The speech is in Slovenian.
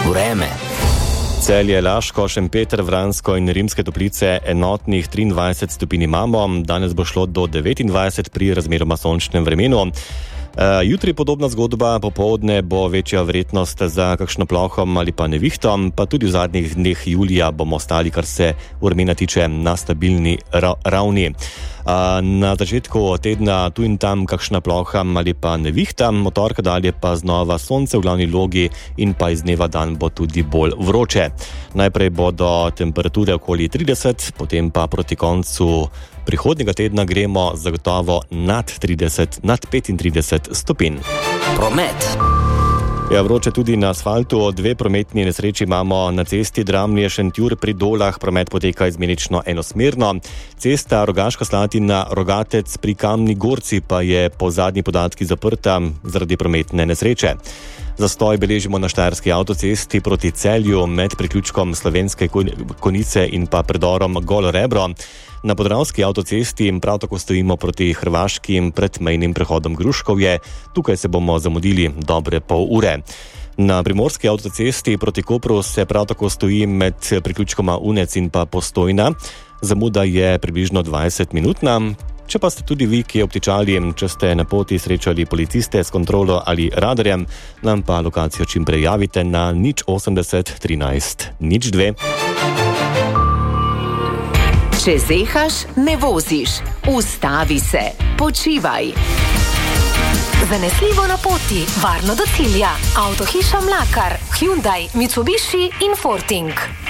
Vreme. Celje, Laško, Šempeter, Vransko in Rimske Toplice enotnih 23 stopinj imamo. Danes bo šlo do 29 pri razmeroma sončnem vremenu. Jutri podobna zgodba, popoldne bo večja verjetnost za kakšno plohom ali pa nevihto, pa tudi v zadnjih dneh julija bomo ostali, kar se vremena tiče, na stabilni ravni. Na začetku tedna tu in tam kakšna ploha ali pa nevihta, od torka dalje pa znova sonce v glavni logi in pa iz dneva dan bo tudi bolj vroče. Najprej bodo temperature okoli 30, potem pa proti koncu prihodnjega tedna gremo zagotovo nad 35 stopinj. Promet. Ja, vroče tudi na asfaltu. 2 prometni nesreči imamo na cesti Dramlje-Šentjur pri Dolah. Promet poteka izmenično enosmerno. Cesta Rogaška Slatina-Rogatec pri Kamni Gorci pa je po zadnji podatki zaprta zaradi prometne nesreče. Zastoj beležimo na štajerski avtocesti proti Celju med priključkom Slovenske Konjice in pa predorom Golo Rebro. Na podravski avtocesti prav tako stojimo proti hrvaškim pred mejnim prehodom Gruškovje. Tukaj se bomo zamudili dobre pol ure. Na primorski avtocesti proti Kopru se prav tako stoji med priključkoma Unec in pa Postojna. Zamuda je približno 20-minutna. Če pa ste tudi vi, ki je obtičali, če ste na poti srečali policiste s kontrolo ali radarjem, nam pa lokacijo čim prej javite na 080 13 02. Če zehaš, ne voziš. Ustavi se. Počivaj. Zanesljivo na poti, varno do cilja. Avtohiša Mlakar, Hyundai, Mitsubishi in Forting.